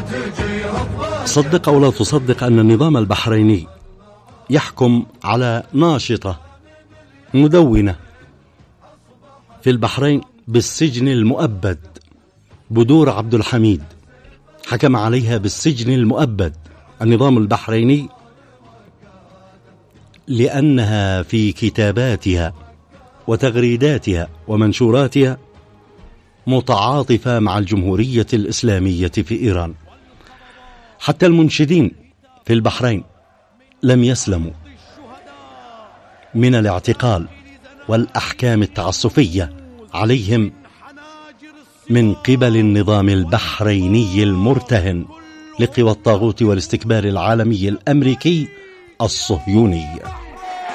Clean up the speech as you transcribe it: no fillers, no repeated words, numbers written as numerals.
صدق أو لا تصدق أن النظام البحريني يحكم على ناشطة مدونة في البحرين بالسجن المؤبد. بدور عبد الحميد حكم عليها بالسجن المؤبد النظام البحريني لأنها في كتاباتها وتغريداتها ومنشوراتها متعاطفة مع الجمهورية الإسلامية في إيران. حتى المنشدين في البحرين لم يسلموا من الاعتقال والأحكام التعسفية عليهم من قبل النظام البحريني المرتهن لقوى الطاغوت والاستكبار العالمي الأمريكي الصهيوني.